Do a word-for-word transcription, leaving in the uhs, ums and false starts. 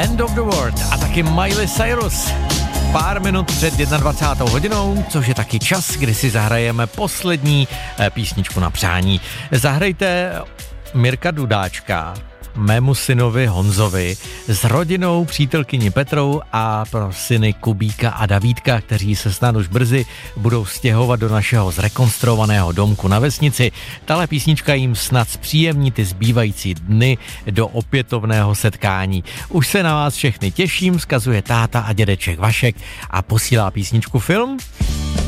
End of the World a taky Miley Cyrus. Pár minut před dvacátou jednou hodinou, což je taky čas, kdy si zahrajeme poslední písničku na přání. Zahrajte Mirka Dudáčka mému synovi Honzovi s rodinou, přítelkyni Petrou a pro syny Kubíka a Davídka, kteří se snad už brzy budou stěhovat do našeho zrekonstruovaného domku na vesnici. Tahle písnička jim snad zpříjemní ty zbývající dny do opětovného setkání. Už se na vás všechny těším, vzkazuje táta a dědeček Vašek a posílá písničku film.